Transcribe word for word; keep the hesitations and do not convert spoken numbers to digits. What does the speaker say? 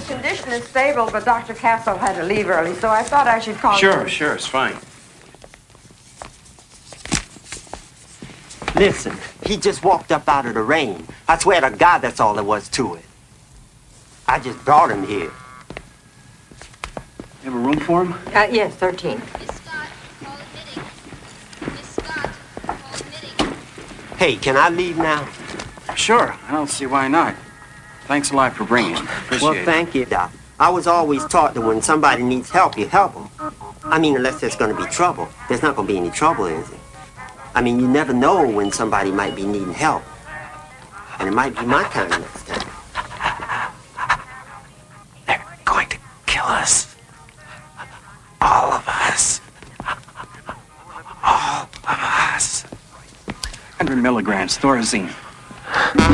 condition is stable, but Doctor Castle had to leave early, so I thought I should call Sure, you. sure, it's fine. Listen, he just walked up out of the rain. I swear to God, that's all there was to it. I just brought him here. You have a room for him? Uh, yes, thirteen. Miss Scott, call admitting. Miss Scott, call admitting. Hey, can I leave now? Sure, I don't see why not. Thanks a lot for bringing him. Appreciate Well, it. thank you, Doc. I was always taught that when somebody needs help, you help them. I mean, unless there's going to be trouble. There's not going to be any trouble, is there? I mean, you never know when somebody might be needing help. And it might be my time next time. They're going to kill us. All of us. All of us. one hundred milligrams, Thorazine.